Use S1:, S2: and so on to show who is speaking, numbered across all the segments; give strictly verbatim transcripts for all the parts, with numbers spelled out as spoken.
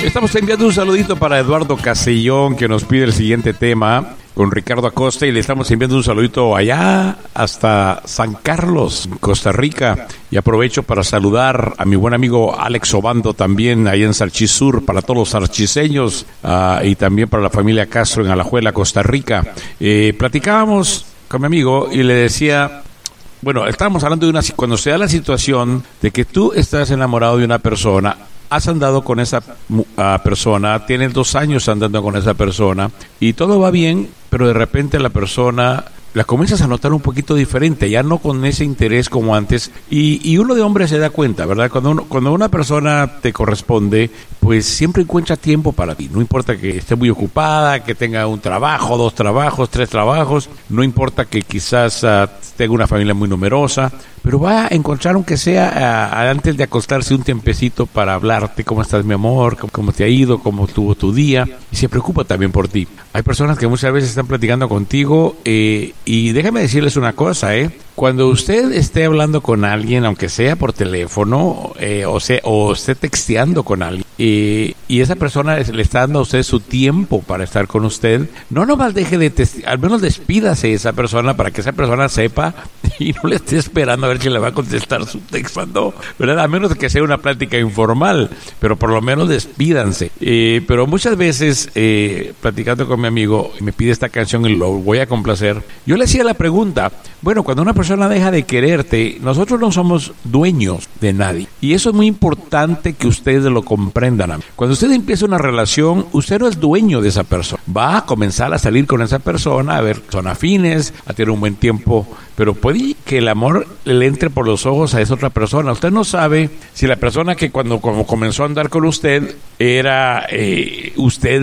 S1: Estamos enviando un saludito para Eduardo Castellón, que nos pide el siguiente tema con Ricardo Acosta, y le estamos enviando un saludito allá hasta San Carlos, Costa Rica. Y aprovecho para saludar a mi buen amigo Alex Obando también ahí en Salchisur, para todos los salchiseños, uh, y también para la familia Castro en Alajuela, Costa Rica. Eh, platicábamos con mi amigo y le decía... Bueno, estábamos hablando de una... Cuando se da la situación de que tú estás enamorado de una persona, has andado con esa uh, persona, tienes dos años andando con esa persona y todo va bien, pero de repente la persona la comienzas a notar un poquito diferente, ya no con ese interés como antes, y, y uno de hombre se da cuenta, ¿verdad? Cuando uno, cuando una persona te corresponde, pues siempre encuentra tiempo para ti, no importa que esté muy ocupada, que tenga un trabajo, dos trabajos, tres trabajos, no importa que quizás uh, tenga una familia muy numerosa, pero va a encontrar, aunque sea uh, antes de acostarse, un tiempecito para hablarte, cómo estás, mi amor, cómo, cómo te ha ido, cómo estuvo tu día, y se preocupa también por ti. Hay personas que muchas veces están platicando contigo, eh, y déjame decirles una cosa, ¿eh? Cuando usted esté hablando con alguien, aunque sea por teléfono, eh, o, sea, o esté texteando con alguien, eh, y esa persona le está dando a usted su tiempo para estar con usted, no nomás deje de textear, al menos despídase de esa persona para que esa persona sepa y no le esté esperando a ver si le va a contestar su texto, no, ¿verdad? A menos que sea una plática informal, pero por lo menos despídanse. Eh, pero muchas veces, eh, platicando con mi amigo, y me pide esta canción y lo voy a complacer, yo le hacía la pregunta, bueno, cuando una persona deja de quererte, nosotros no somos dueños de nadie. Y eso es muy importante que ustedes lo comprendan. Cuando usted empieza una relación, usted no es dueño de esa persona. Va a comenzar a salir con esa persona, a ver, son afines, a tener un buen tiempo, pero puede que el amor le entre por los ojos a esa otra persona. Usted no sabe si la persona que cuando como comenzó a andar con usted era eh, usted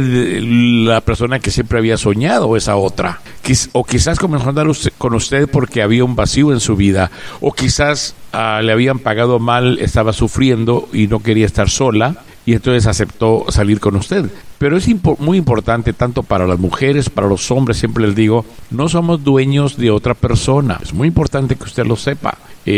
S1: la persona que siempre había soñado, o esa otra. Quiz- o quizás comenzó a andar usted, con usted porque había un vacío en su vida, o quizás uh, le habían pagado mal, estaba sufriendo y no quería estar sola, y entonces aceptó salir con usted. Pero es impo- muy importante, tanto para las mujeres, para los hombres, siempre les digo, no somos dueños de otra persona. Es muy importante que usted lo sepa.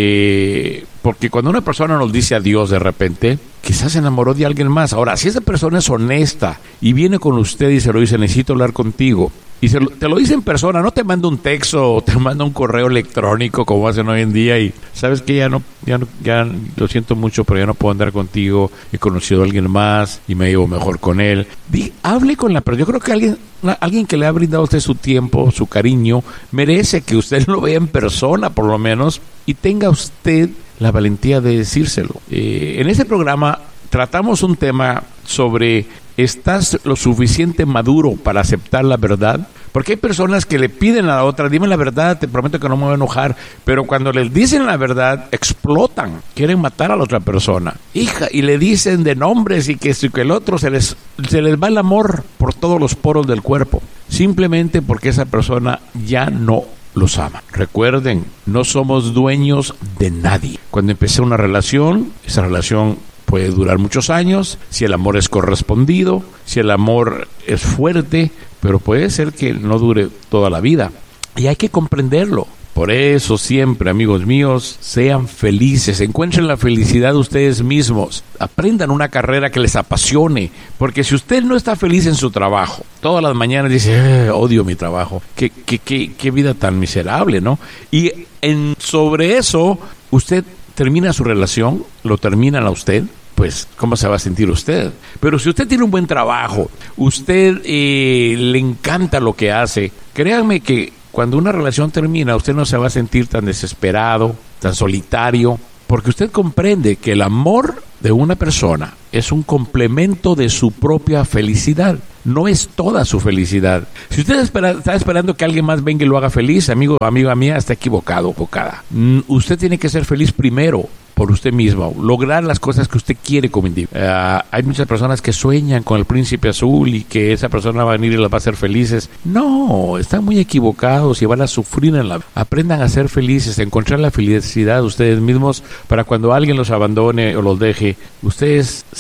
S1: Eh, porque cuando una persona nos dice adiós de repente, quizás se enamoró de alguien más. Ahora, si esa persona es honesta y viene con usted y se lo dice, necesito hablar contigo, y se lo, te lo dice en persona, no te manda un texto o te manda un correo electrónico como hacen hoy en día y sabes que ya no, ya no, ya lo siento mucho, pero ya no puedo andar contigo, he conocido a alguien más y me llevo mejor con él. Di, hable con la persona. Yo creo que alguien, una, alguien que le ha brindado a usted su tiempo, su cariño, merece que usted lo vea en persona por lo menos y tenga usted la valentía de decírselo. Eh, en este programa tratamos un tema sobre ¿estás lo suficiente maduro para aceptar la verdad? Porque hay personas que le piden a la otra, dime la verdad, te prometo que no me voy a enojar, pero cuando les dicen la verdad, explotan, quieren matar a la otra persona. Hija, y le dicen de nombres y que esto y que el otro, se les, se les va el amor por todos los poros del cuerpo, simplemente porque esa persona ya no los ama. Recuerden, no somos dueños de nadie. Cuando empecé una relación, esa relación puede durar muchos años, si el amor es correspondido, si el amor es fuerte, pero puede ser que no dure toda la vida. Y hay que comprenderlo. Por eso siempre, amigos míos, sean felices, encuentren la felicidad ustedes mismos, aprendan una carrera que les apasione, porque si usted no está feliz en su trabajo, todas las mañanas dice, eh, odio mi trabajo, qué, qué, qué, qué vida tan miserable, ¿no? Y en, sobre eso, usted termina su relación, lo terminan a usted, pues, ¿cómo se va a sentir usted? Pero si usted tiene un buen trabajo, usted eh, le encanta lo que hace, créanme que cuando una relación termina, usted no se va a sentir tan desesperado, tan solitario, porque usted comprende que el amor de una persona es un complemento de su propia felicidad, no es toda su felicidad. Si usted espera, está esperando que alguien más venga y lo haga feliz, amigo o amiga mía, está equivocado, equivocada. Mm, usted tiene que ser feliz primero por usted mismo, lograr las cosas que usted quiere como individuo. Uh, hay muchas personas que sueñan con el príncipe azul y que esa persona va a venir y las va a hacer felices. No, están muy equivocados y van a sufrir en la vida. Aprendan a ser felices, a encontrar la felicidad ustedes mismos para cuando alguien los abandone o los deje, ustedes se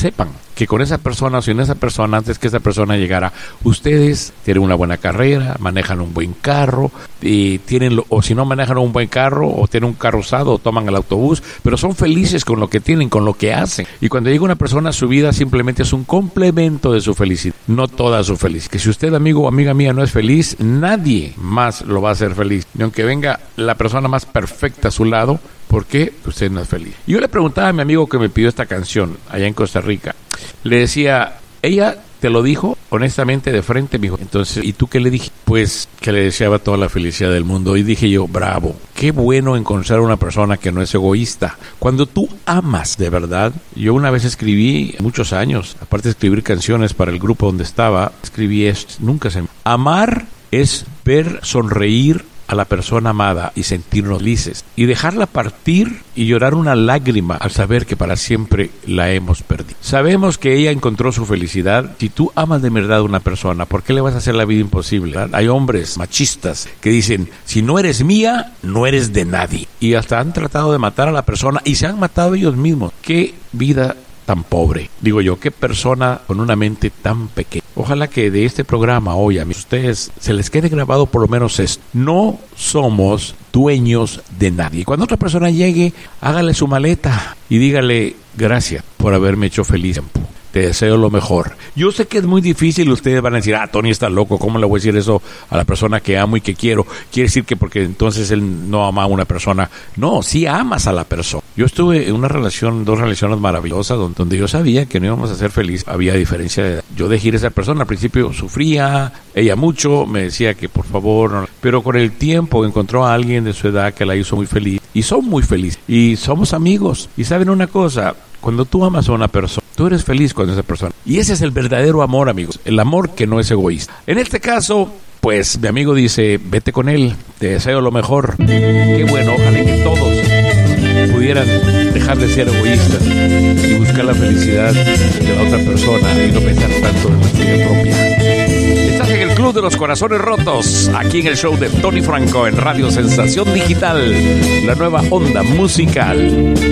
S1: sepan que con esa persona o sin esa persona, antes que esa persona llegara, ustedes tienen una buena carrera, manejan un buen carro, y tienen, o si no manejan un buen carro, o tienen un carro usado, o toman el autobús, pero son felices con lo que tienen, con lo que hacen. Y cuando llega una persona a su vida, simplemente es un complemento de su felicidad, no toda su felicidad. Que si usted, amigo o amiga mía, no es feliz, nadie más lo va a hacer feliz. Y aunque venga la persona más perfecta a su lado, ¿por qué usted no es feliz? Y yo le preguntaba a mi amigo que me pidió esta canción allá en Costa Rica, le decía, ella te lo dijo honestamente de frente, me dijo, entonces, ¿y tú qué le dije? Pues que le deseaba toda la felicidad del mundo. Y dije yo, bravo, qué bueno encontrar una persona que no es egoísta. Cuando tú amas de verdad, yo una vez escribí, muchos años, aparte de escribir canciones para el grupo donde estaba, escribí esto, nunca se me... Amar es ver sonreír a la persona amada y sentirnos felices y dejarla partir y llorar una lágrima al saber que para siempre la hemos perdido. Sabemos que ella encontró su felicidad. Si tú amas de verdad a una persona, ¿por qué le vas a hacer la vida imposible? ¿Verdad? Hay hombres machistas que dicen, si no eres mía, no eres de nadie, y hasta han tratado de matar a la persona y se han matado ellos mismos. ¿Qué vida tan pobre? Digo yo, qué persona con una mente tan pequeña. Ojalá que de este programa hoy a ustedes se les quede grabado por lo menos esto. No somos dueños de nadie. Cuando otra persona llegue, hágale su maleta y dígale, gracias por haberme hecho feliz. Te deseo lo mejor. Yo sé que es muy difícil, ustedes van a decir, ah, Tony está loco, ¿cómo le voy a decir eso a la persona que amo y que quiero? Quiere decir que porque entonces él no ama a una persona. No, sí amas a la persona. Yo estuve en una relación, dos relaciones maravillosas, donde, donde yo sabía que no íbamos a ser felices. Había diferencia de edad. Yo dejé ir a esa persona, al principio sufría, ella mucho, me decía que por favor, no. Pero con el tiempo encontró a alguien de su edad que la hizo muy feliz. Y son muy felices. Y somos amigos. Y saben una cosa, cuando tú amas a una persona, tú eres feliz con esa persona. Y ese es el verdadero amor, amigos. El amor que no es egoísta. En este caso, pues mi amigo dice, vete con él, te deseo lo mejor. Qué bueno, ojalá que todos pudieran dejar de ser egoístas y buscar la felicidad de la otra persona y no pensar tanto en la vida propia. Estás en el Club de los Corazones Rotos, aquí en el show de Tony Franco en Radio Sensación Digital, la nueva onda musical.